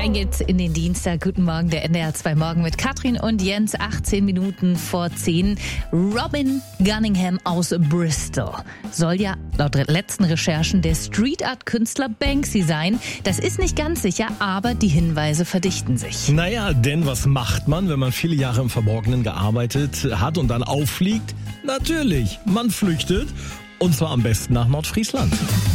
Rein geht's in den Dienstag. Guten Morgen, der NDR 2 Morgen mit Katrin und Jens. 18 Minuten vor 10. Robin Gunningham aus Bristol soll ja laut letzten Recherchen der Street Art Künstler Banksy sein. Das ist nicht ganz sicher, aber die Hinweise verdichten sich. Naja, denn was macht man, wenn man viele Jahre im Verborgenen gearbeitet hat und dann auffliegt? Natürlich, man flüchtet. Und zwar am besten nach Nordfriesland.